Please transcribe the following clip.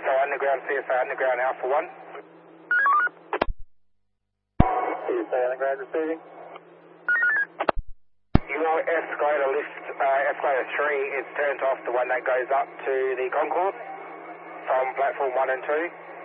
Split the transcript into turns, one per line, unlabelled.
Echo Underground, CSA Underground, Alpha 1.
CSA Underground receiving.
Your escalator lift, escalator 3 is turned off, the one that goes up to the concourse from platform 1 and 2.